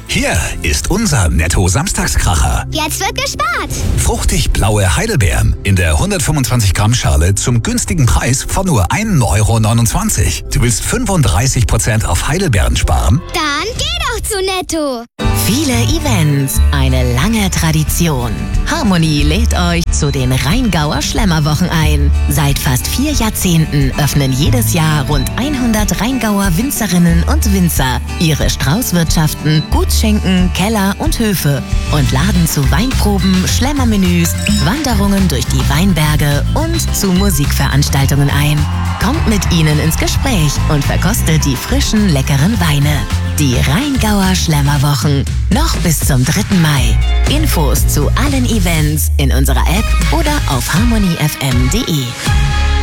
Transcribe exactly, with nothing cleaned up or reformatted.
Hier ist unser Netto-Samstagskracher. Jetzt wird gespart. Fruchtig blaue Heidelbeeren in der hundertfünfundzwanzig Gramm Schale zum günstigen Preis von nur ein Euro neunundzwanzig. Du willst fünfunddreißig Prozent auf Heidelbeeren sparen? Dann geh doch zu Netto. Viele Events, eine lange Tradition. Harmony lädt euch zu den Rheingauer Schlemmerwochen ein. Seit fast vier Jahrzehnten öffnen jedes Jahr rund hundert Rheingauer Winzerinnen und Winzer ihre Straußwirtschaften, Gutsschenken, Keller und Höfe und laden zu Weinproben, Schlemmermenüs, Wanderungen durch die Weinberge und zu Musikveranstaltungen ein. Kommt mit ihnen ins Gespräch und verkostet die frischen, leckeren Weine. Die Rheingauer Schlemmerwochen. Noch bis zum dritten Mai. Infos zu allen Events in unserer App oder auf harmony f m punkt d e.